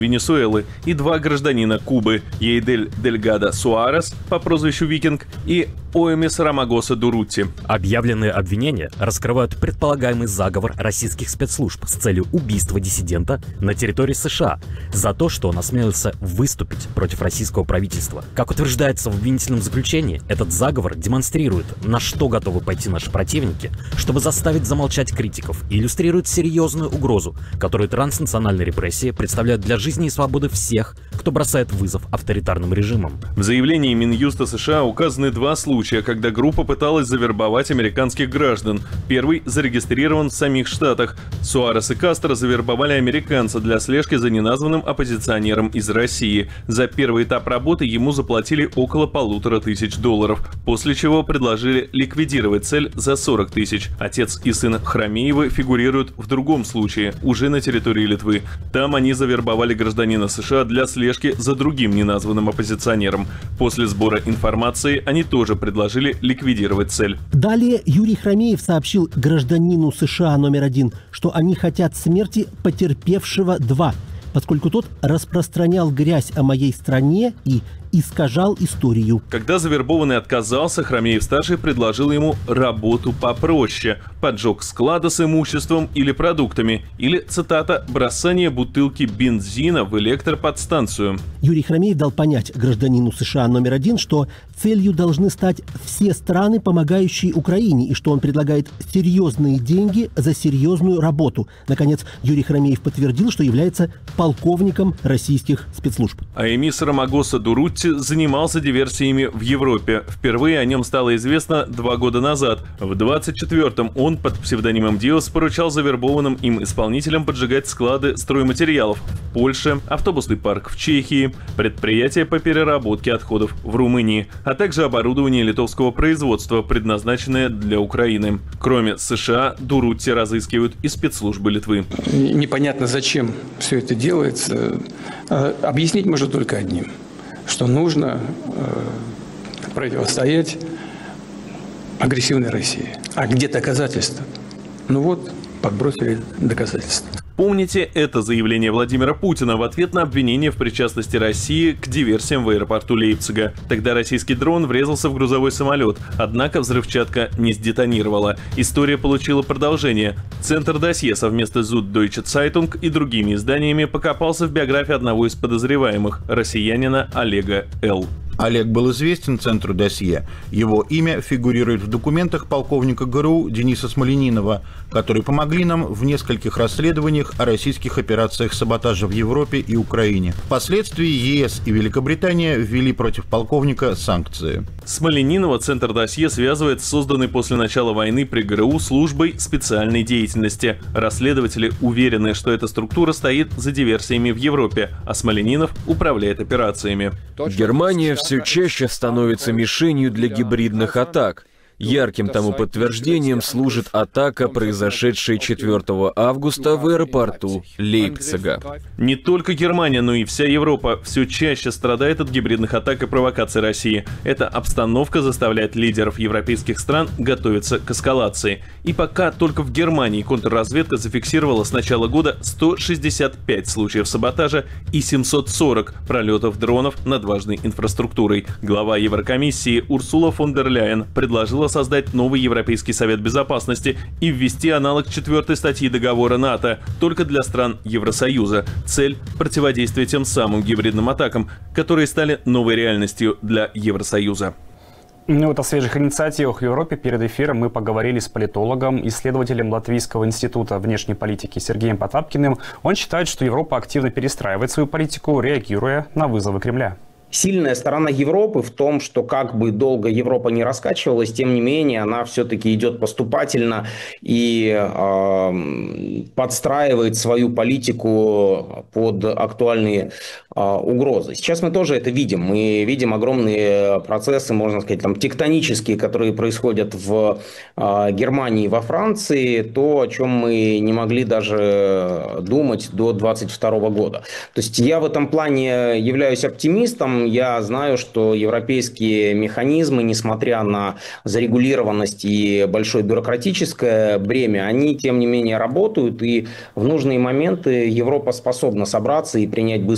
Венесуэлы и два гражданина Кубы – Ейдель Дельгадо Суарес по прозвищу Викинг и Оэмис Рамагоса Дурутти. Объявленные обвинения раскрывают предполагаемый заговор российских спецслужб с целью убийства диссидента на территории США за то, что он осмелился выступить против российского правительства. Как утверждается в обвинительном заключении, этот заговор демонстрирует, на что готовы пойти наши противники, чтобы заставить замолчать критиков, и иллюстрирует серьезную угрозу, которую транснациональные репрессии представляют для жизни и свободы всех, кто бросает вызов авторитарным режимам. В заявлении Минюста США указаны два случая, когда группа пыталась завербовать американских граждан. Первый зарегистрирован в самих Штатах. Суарес и Кастро завербовали американца для слежки за неназванным оппозиционером из России. За первый этап работы ему заплатили около $1500, после чего предложили ликвидировать цель за 40 000. Отец и сын Хромеевы фигурируют в другом случае, уже на территории Литвы. Там они завербовали гражданина США для слежки за другим неназванным оппозиционером. После сбора информации они тоже предложили ликвидировать цель. Далее Юрий Хромеев сообщил гражданину США номер 1, что они хотят смерти потерпевшего 2, поскольку тот распространял грязь о моей стране и искажал историю. Когда завербованный отказался, Хромеев-старший предложил ему работу попроще – поджог склада с имуществом или продуктами, или, цитата, «бросание бутылки бензина в электроподстанцию». Юрий Хромеев дал понять гражданину США номер 1, что целью должны стать все страны, помогающие Украине, и что он предлагает серьезные деньги за серьезную работу. Наконец, Юрий Хромеев подтвердил, что является полковником российских спецслужб. Оэмис Рамагоса Дурутти занимался диверсиями в Европе. Впервые о нем стало известно 2 года назад. В 24-м он под псевдонимом Диос поручал завербованным им исполнителям поджигать склады стройматериалов в Польше, автобусный парк в Чехии, предприятия по переработке отходов в Румынии, а также оборудование литовского производства, предназначенное для Украины. Кроме США, Дурутти разыскивают и спецслужбы Литвы. Непонятно, зачем все это делается. Объяснить можно только одним, что нужно противостоять агрессивной России. А где доказательства? Ну вот, подбросили доказательства. Помните это заявление Владимира Путина в ответ на обвинение в причастности России к диверсиям в аэропорту Лейпцига. Тогда российский дрон врезался в грузовой самолет, однако взрывчатка не сдетонировала. История получила продолжение. Центр досье совместно с Süddeutsche Zeitung и другими изданиями покопался в биографии одного из подозреваемых – россиянина Олега Л. Олег был известен Центру досье. Его имя фигурирует в документах полковника ГРУ Дениса Смольянинова, которые помогли нам в нескольких расследованиях о российских операциях саботажа в Европе и Украине. Впоследствии ЕС и Великобритания ввели против полковника санкции. Смольянинова Центр досье связывает с созданной после начала войны при ГРУ службой специальной деятельности. Расследователи уверены, что эта структура стоит за диверсиями в Европе, а Смольянинов управляет операциями. Германия все чаще становится мишенью для гибридных атак. Ярким тому подтверждением служит атака, произошедшая 4 августа в аэропорту Лейпцига. Не только Германия, но и вся Европа все чаще страдает от гибридных атак и провокаций России. Эта обстановка заставляет лидеров европейских стран готовиться к эскалации. И пока только в Германии контрразведка зафиксировала с начала года 165 случаев саботажа и 740 пролетов дронов над важной инфраструктурой. Глава Еврокомиссии Урсула фон дер Ляйен предложила создать новый Европейский совет безопасности и ввести аналог 4 статьи договора НАТО только для стран Евросоюза. Цель – противодействие тем самым гибридным атакам, которые стали новой реальностью для Евросоюза. Ну вот о свежих инициативах в Европе перед эфиром мы поговорили с политологом, исследователем Латвийского института внешней политики Сергеем Потапкиным. Он считает, что Европа активно перестраивает свою политику, реагируя на вызовы Кремля. Сильная сторона Европы в том, что как бы долго Европа не раскачивалась, тем не менее она все-таки идет поступательно и подстраивает свою политику под актуальные угрозы. Сейчас мы тоже это видим. Мы видим огромные процессы, можно сказать, там, тектонические, которые происходят в Германии и во Франции, то, о чем мы не могли даже думать до 2022 года. То есть я в этом плане являюсь оптимистом. Я знаю, что европейские механизмы, несмотря на зарегулированность и большое бюрократическое бремя, они, тем не менее, работают, и в нужные моменты Европа способна собраться и принять быстрые